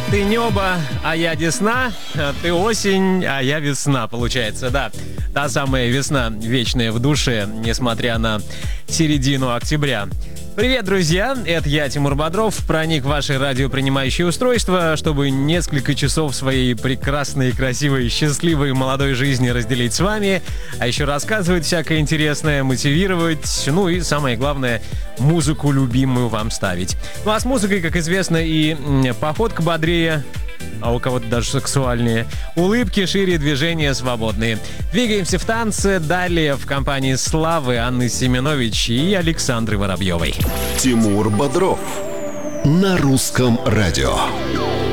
Ты небо, а я десна, ты осень, а я весна, получается, да. Та самая весна, вечная в душе, несмотря на середину октября. Привет, друзья, это я, Тимур Бодров, проник в ваше радиопринимающее устройство, чтобы несколько часов своей прекрасной, красивой, счастливой молодой жизни разделить с вами, а еще рассказывать всякое интересное, мотивировать, ну и самое главное, музыку любимую вам ставить. Ну а с музыкой, как известно, и походка бодрее, а у кого-то даже сексуальнее, улыбки шире, движения свободные. Двигаемся в танце, далее в компании Славы, Анны Семенович и Александры Воробьевой. Тимур Бодров на русском радио.